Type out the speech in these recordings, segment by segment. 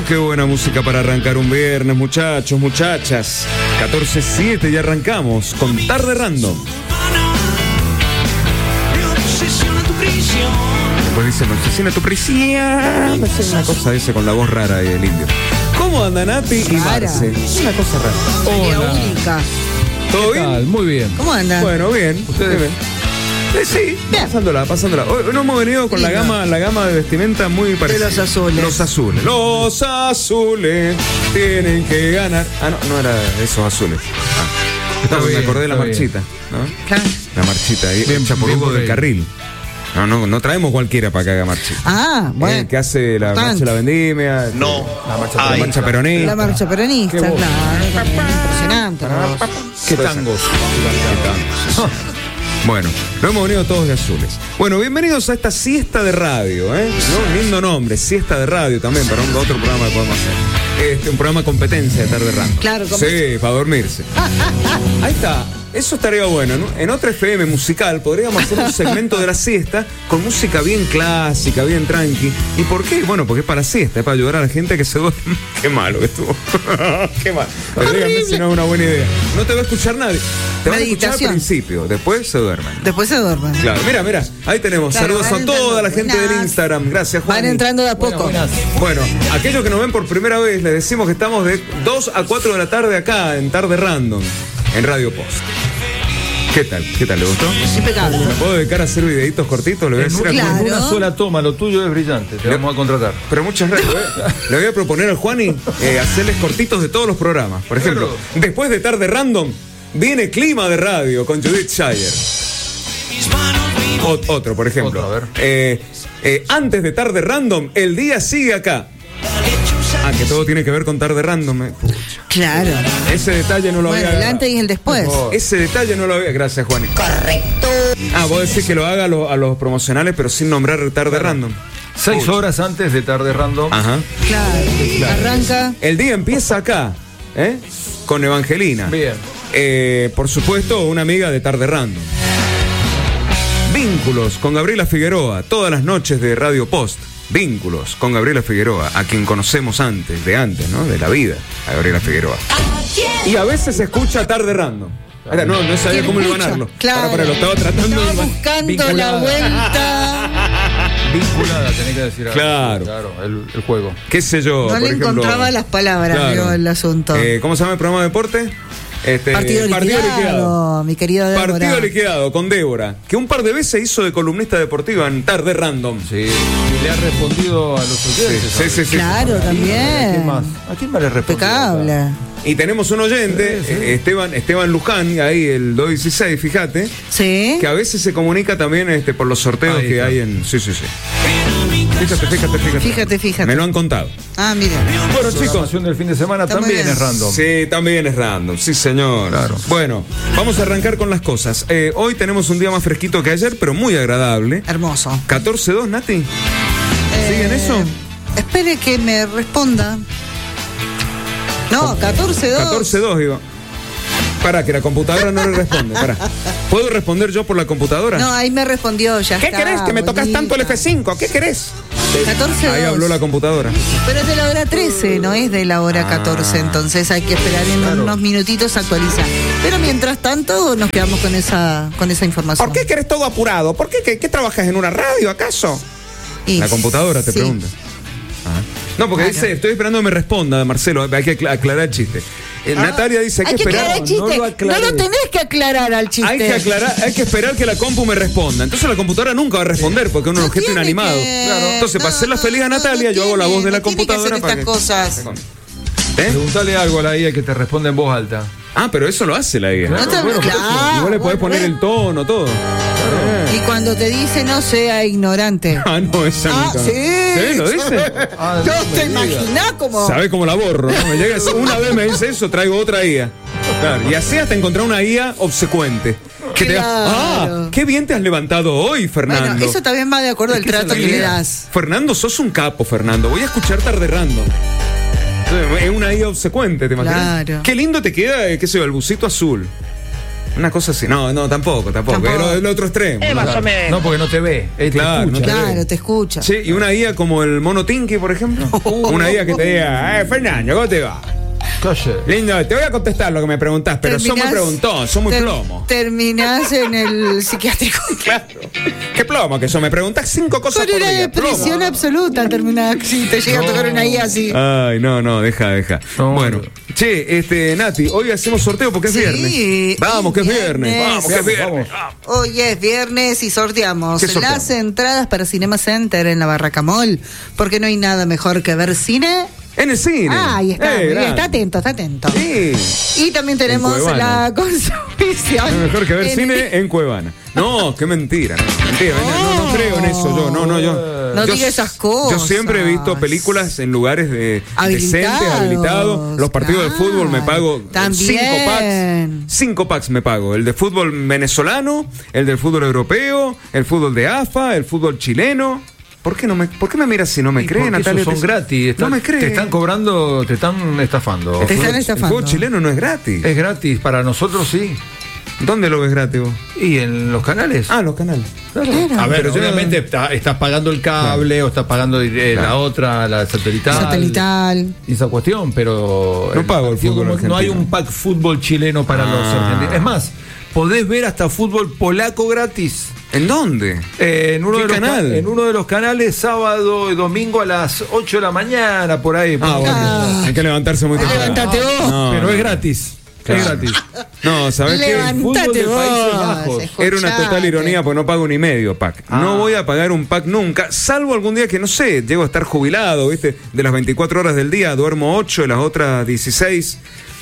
Qué buena música para arrancar un viernes, muchachos, muchachas. 14:07 y arrancamos con Tarde Random. Después dice, me obsesiona tu prisión. Una cosa ese con la voz rara del indio. ¿Cómo andan Nati y Marce? Una cosa rara. Hola. Única. ¿Todo ¿Qué bien? tal? Muy bien. ¿Cómo andan? Bueno, bien. ¿Ustedes? Bien. Sí, bien. pasándola. Hoy no hemos venido con la gama de vestimenta muy parecida. los azules. Los azules tienen que ganar. Ah, no era esos azules. Está Me bien, acordé de la está marchita, ¿no? Claro. La marchita ahí, Bien, hecha por bien Hugo por del ahí. Carril. No traemos cualquiera para que haga marchita. Ah, bueno. Que hace la marcha de la vendimia. No. La marcha peronista. La marcha peronista, Qué voz. claro. Impresionante. ¿Qué tangos? Bueno, no hemos venido todos de azules. Bueno, bienvenidos a esta siesta de radio, ¿eh? ¿No? Lindo nombre, siesta de radio también, para otro programa que podemos hacer. Un programa competencia de Tarde Random. Claro, sí, para dormirse. Ahí está. Eso estaría bueno, ¿no? En otra FM musical podríamos hacer un segmento de la siesta con música bien clásica, bien tranqui. ¿Y por qué? Bueno, porque es para siesta, es para ayudar a la gente a que se duerme. Qué malo que estuvo. Qué malo. Pero díganme si no es una buena idea. No te va a escuchar nadie. Te van a escuchar al principio, después se duermen. Después se duermen. Claro, mira, ahí tenemos. Claro, Saludos a van toda la entrando. gente del Buenas. Instagram. Gracias, Juan. Van entrando de a poco. Bueno, aquellos que nos ven por primera vez, les decimos que estamos de 2 a 4 de la tarde acá en Tarde Random, en Radio Post. ¿Qué tal? ¿Le gustó? Impecable. ¿Me puedo dedicar a hacer videitos cortitos? Le voy a decir Claro. En una sola toma, lo tuyo es brillante. Te vamos a contratar. Pero muchas gracias. Le voy a proponer al Juani hacerles cortitos de todos los programas. Por ejemplo, después de Tarde Random, viene Clima de Radio con Judith Shire. Otro, por ejemplo. Otro, a ver. Antes de Tarde Random, el día sigue acá. Ah, que todo tiene que ver con Tarde Random. Claro. Ese detalle no lo Bueno, había. el antes y el después. Ese detalle no lo había. Gracias, Juani. Correcto. Ah, vos decís que lo haga a los promocionales, pero sin nombrar Tarde Random. 6 horas antes de Tarde Random. Ajá. Claro. Arranca. El día empieza acá, con Evangelina. Bien. Por supuesto, una amiga de Tarde Random. Vínculos con Gabriela Figueroa, todas las noches de Radio Post. Vínculos con Gabriela Figueroa, a quien conocemos antes, ¿no? De la vida, a Gabriela Figueroa. Y a veces se escucha Tarde Random. Ahora, no sabía ¿Quién cómo escucha? ganarlo. Claro. Para, lo estaba tratando Estaba de... buscando vinculada. la vuelta. Vinculada, tenés que decir. Claro. Claro, el juego. ¿Qué sé yo? No por le ejemplo, encontraba las palabras, claro. yo, el asunto. ¿Cómo se llama el programa de deporte? Partido liquidado, mi querida Débora. Partido liquidado con Débora, que un par de veces hizo de columnista deportiva en Tarde Random. Sí. Y le ha respondido a los oyentes. Sí. Claro, ¿A quién también. más? ¿A quién más le respondió? Impecable. Y tenemos un oyente, Sí. Esteban Luján, ahí el 216, fíjate, Sí. que a veces se comunica también por los sorteos Ahí que está. hay en... Sí. Fíjate. Fíjate. Me lo han contado. Ah, mira. Bueno, La chicos. programación del fin de semana Está muy también bien. es random. Sí, también es random, sí señor. Claro. Bueno, vamos a arrancar con las cosas. Hoy tenemos un día más fresquito que ayer, pero muy agradable. Hermoso. 14-2, Nati. ¿Siguen eso? Espere que me responda. No, 14-2. 14-2, digo. Pará, que la computadora no le responde. Pará. ¿Puedo responder yo por la computadora? No, ahí me respondió ya. ¿Qué está, querés? Que me tocas bonita. tanto el F5. ¿Qué querés? 14-2. Ahí habló la computadora. Pero es de la hora 13, no es de la hora 14, entonces hay que esperar en unos minutitos a actualizar. Pero mientras tanto nos quedamos con esa información. ¿Por qué querés todo apurado? ¿Por qué? ¿Qué trabajas en una radio, acaso? Y- La computadora te sí. pregunta. No, porque Claro. dice, estoy esperando que me responda, Marcelo. Hay que aclarar el chiste. Natalia dice, hay que esperar. aclarar el chiste. no lo No aclaré. lo tenés que aclarar al chiste. Hay que esperar que la compu me responda. Entonces la computadora nunca va a responder porque es un No objeto tiene inanimado. que- Claro. Entonces, para hacerla feliz a Natalia, yo hago la voz de la computadora para para que hacer estas cosas. Preguntale algo a la IA que te responda en voz alta. Ah, pero eso lo hace la IA. No te- Bueno, claro, Y vos le podés bueno, poner el tono, todo. Y cuando te dice no sea ignorante. Ah, no, esa Ah, nunca. sí. ¿Lo dice? Ah, No no me te digas. imaginás cómo. ¿Sabés cómo la borro? ¿No? Me llega una vez me dice eso, traigo otra IA. Claro, y así hasta encontrar una IA obsecuente. Que te diga, Claro. qué bien te has levantado hoy, Fernando. Bueno, eso también va de acuerdo al Es que esa trato es que la le idea. das. Fernando, sos un capo, Fernando. Voy a escuchar Tarde Random. Es una IA obsecuente, ¿te imaginas? Claro. Qué lindo te queda, qué sé yo, el busito azul. Una cosa así. No, tampoco. Es el otro extremo. Más o menos. No, porque no te ve. Él Claro, te escucha. Claro, te escucha. Sí, y una IA como el mono Tinky, por ejemplo. Una IA que te diga, Fernando, ¿cómo te va? Calle. Lindo, te voy a contestar lo que me preguntás, pero sos muy preguntón, sos muy plomo. Terminás en el psiquiátrico. Claro. ¿Qué plomo que sos? Me preguntás 5 cosas Con por una día. depresión Plomo. absoluta terminás. Si te llega a tocar una IA así. Ay, no, deja. No, Bueno, che, Nati, hoy hacemos sorteo porque es Sí, viernes. Vamos, que es viernes. viernes. Vamos, que es viernes. Hoy es viernes y sorteamos ¿Qué sorteamos? las entradas para Cinema Center en la Barraca Mall. Porque no hay nada mejor que ver cine. En el cine. Ahí está, muy bien, grande. está atento. Sí. Y también tenemos Cuevana. la consumición. Es mejor que ver cine en Cuevana. No, qué mentira. Mentira, no creo en eso yo. No diga esas cosas. Yo siempre he visto películas en lugares decentes, habilitados. Los partidos de fútbol me pago También. 5 packs me pago. El de fútbol venezolano, el del fútbol europeo, el fútbol de AFA, el fútbol chileno. ¿Por qué me miras si no me creen, Natalia? Esos son gratis. No me creen. Te están cobrando, te están estafando. Te están El estafando. fútbol chileno no es gratis. Es gratis, para nosotros sí. ¿Dónde lo ves gratis vos? ¿Y en los canales? Ah, los canales. Claro. A ver, Pero yo obviamente estás pagando el cable o estás pagando la otra, la satelital. Satelital. Y esa cuestión, pero. No pago el fútbol No argentino. hay un pack fútbol chileno para los argentinos. Es más, podés ver hasta fútbol polaco gratis. ¿En dónde? En uno, ¿Qué de los canal? en uno de los canales, sábado y domingo a las 8 de la mañana, por ahí. Hay que levantarse muy temprano. Levántate vos. No, Pero no. es gratis. Claro. Es gratis. No, ¿sabés qué? Levántate Fútbol de Países vos. Bajos. Era una total ironía porque no pago ni medio pack. No voy a pagar un pack nunca, salvo algún día que no sé, llego a estar jubilado, ¿viste? De las 24 horas del día duermo 8, de las otras 16.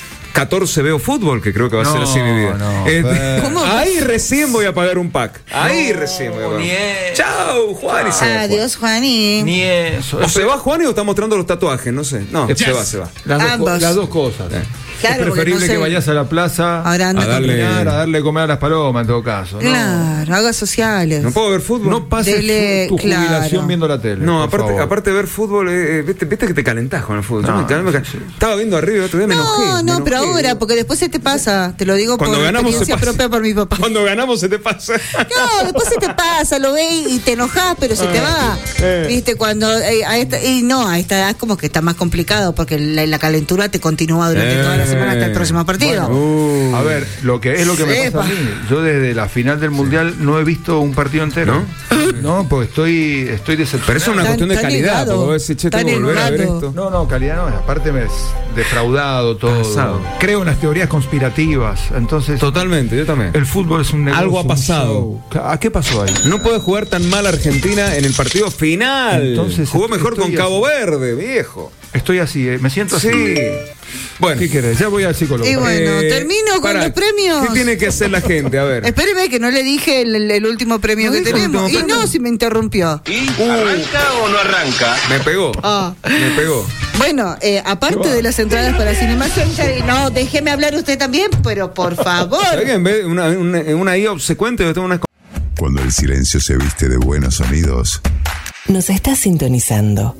14 veo fútbol, que creo que va a ser así mi vida. ¿Cómo? Ahí recién voy a pagar un pack. Ahí recién voy a pagar. ni es. Chao, Juan. Y se va, Adiós, Juani. Ni eso. Juan. O se va Juan o está mostrando los tatuajes, no sé. No, se va. Ambos. Las dos cosas. Claro, es porque preferible no sé. que vayas a la plaza Ahora anda A darle- a darle de comer a las palomas en todo caso. ¿no? Claro, hagas sociales. No puedo ver fútbol. No pases Dele, tu jubilación claro. viendo la tele. No, por favor. aparte de ver fútbol, viste que te calentás con el fútbol. Yo No, estaba viendo arriba el otro día, me enojé. No, me pero enojé. ahora, porque después se te pasa. Te lo digo Cuando por ganamos se experiencia pasa. propia por mi papá. Cuando ganamos se te pasa. No, después se te pasa, lo ves y te enojas, pero se te va. Viste, cuando a esta edad es como que está más complicado porque la calentura te continúa durante toda la semana hasta el próximo partido. A ver, lo que me Sepa. pasa a mí. Yo desde la final del Mundial no he visto un partido entero. No, porque estoy decepcionado. Pero eso es una cuestión de Tan calidad. negado, Porque vos decís, che, tan tengo que volver a ver negado. esto. No, calidad no. Aparte me he defraudado todo. Pasado. Creo en las teorías conspirativas. Entonces, Totalmente, yo también. el fútbol es un negocio. Algo ha un pasado. show. ¿A qué pasó ahí? No puede jugar tan mal Argentina en el partido final. Entonces, jugó mejor estoy con Cabo Verde, viejo. Estoy así, me siento así. Sí. Bueno, ¿Qué querés? Ya voy al psicólogo. Y bueno, termino con los premios. ¿Qué tiene que hacer la gente? A ver. Espéreme que no le dije el último premio ¿No que dijo el tenemos. último Y premio? no, si me interrumpió. ¿Arranca o no arranca? Me pegó. Ah. Me pegó. Bueno, aparte de las entradas para Cinema Center, y no, déjeme hablar usted también, pero por favor. ¿Sabés que en vez de una IA obsecuente, yo tengo una. Cuando el silencio se viste de buenos sonidos. Nos está sintonizando.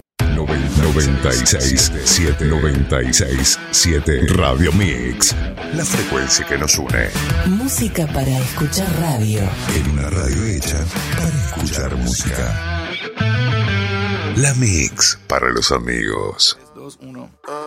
96.7 Radio Mix. La frecuencia que nos une. Música para escuchar radio. En una radio hecha para escuchar música. La Mix para los amigos. 2, 1.